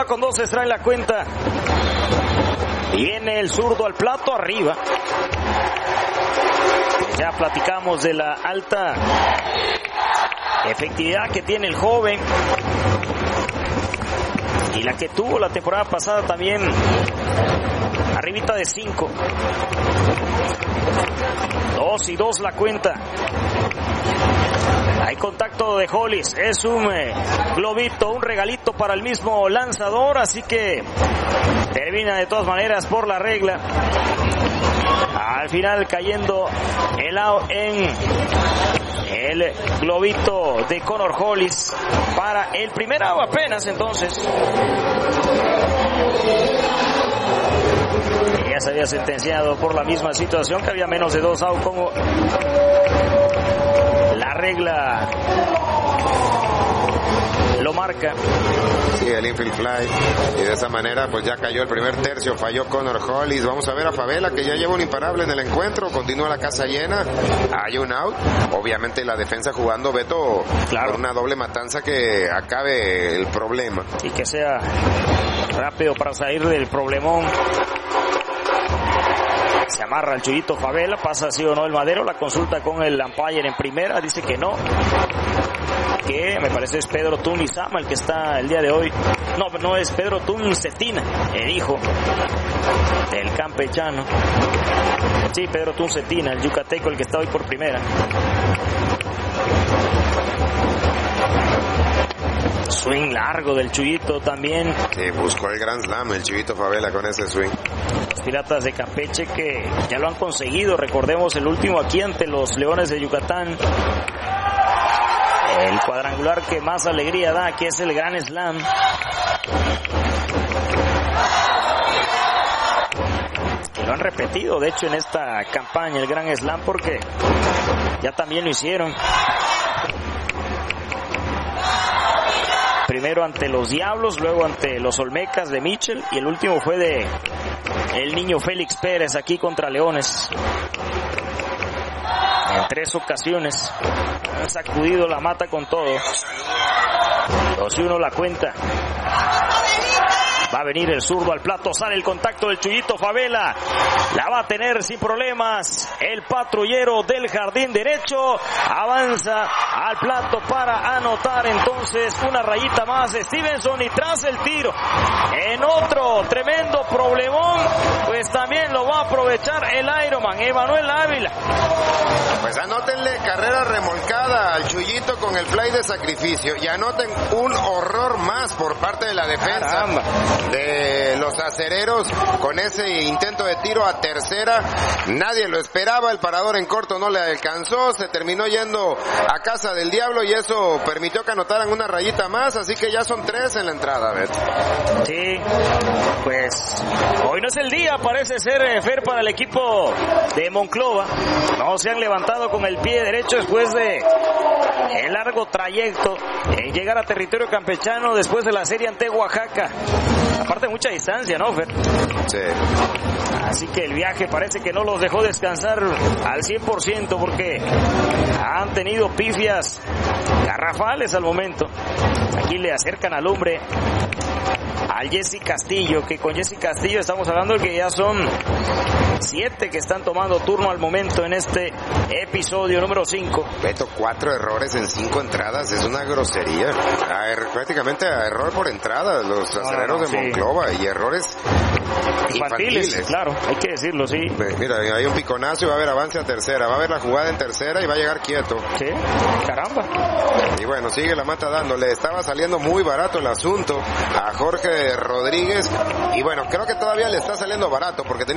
bola con 2, extrae la cuenta. Viene el zurdo al plato, arriba. Ya platicamos de la alta efectividad que tiene el joven y la que tuvo la temporada pasada también, arribita de 5. 2-2 la cuenta. Hay contacto de Hollis, es un globito, un regalito para el mismo lanzador, así que termina de todas maneras por la regla. Al final cayendo el out en el globito de Connor Hollis para el primer out apenas entonces. Ya se había sentenciado por la misma situación, que había menos de 2 outs como la regla lo marca. Sí, el infield fly, y de esa manera pues ya cayó el primer tercio, falló Connor Hollis. Vamos a ver a Favela, que ya lleva un imparable en el encuentro, continúa la casa llena, hay un out, obviamente la defensa jugando, Beto, claro, con una doble matanza que acabe el problema. Y que sea rápido para salir del problemón. Se amarra el Chuyito Favela, pasa sí o no el Madero, la consulta con el umpire en primera, dice que no, que me parece es Pedro Tunizama el que está el día de hoy. No es Pedro Tuncetina, el hijo del campechano. Sí, Pedro Tuncetina, el yucateco, el que está hoy por primera. Swing largo del Chuyito también. Sí, buscó el Grand Slam el Chuyito Favela con ese swing. Los Piratas de Campeche que ya lo han conseguido, recordemos el último aquí ante los Leones de Yucatán. El cuadrangular que más alegría da, que es el Grand Slam. Que lo han repetido, de hecho, en esta campaña, el Grand Slam, porque ya también lo hicieron. Primero ante los Diablos, luego ante los Olmecas de Mitchell, y el último fue de el niño Félix Pérez aquí contra Leones. En 3 ocasiones han sacudido la mata con todo. 2-1 la cuenta. Va a venir el zurdo al plato, sale el contacto del Chuyito Favela. La va a tener sin problemas el patrullero del jardín derecho. Avanza al plato para anotar entonces una rayita más Stevenson, y tras el tiro en otro tremendo problemón, pues también lo va a aprovechar el Ironman, Emanuel Ávila. Pues anótenle carrera remolcada al Chuyito con el fly de sacrificio, y anoten un horror más por parte de la defensa. Caramba. De los acereros con ese intento de tiro a tercera. Nadie lo esperaba, el parador en corto no le alcanzó, se terminó yendo a casa del Diablo, y eso permitió que anotaran una rayita más, así que ya son 3 en la entrada, Beto. Sí, pues hoy no es el día, parece ser, Fer, para el equipo de Monclova. No se han levantado con el pie derecho después de el largo trayecto en llegar a territorio campechano después de la serie ante Oaxaca. Aparte mucha distancia, ¿no, Fer? Sí. Así que el viaje parece que no los dejó descansar al 100%, porque han tenido pifias garrafales al momento. Aquí le acercan al hombre, al Jesse Castillo, que con Jesse Castillo estamos hablando de que ya son 7 que están tomando turno al momento en este episodio número 5. Beto, 4 errores en 5 entradas, es una grosería. Prácticamente a error por entrada, los acereros de Monclova, y errores infantiles. Claro, hay que decirlo, sí. Mira, hay un piconazo y va a haber avance a tercera, va a haber la jugada en tercera y va a llegar quieto. Sí, caramba. Y bueno, sigue la mata dándole, estaba saliendo muy barato el asunto a Jorge Rodríguez, y bueno, creo que todavía le está saliendo barato, porque tenía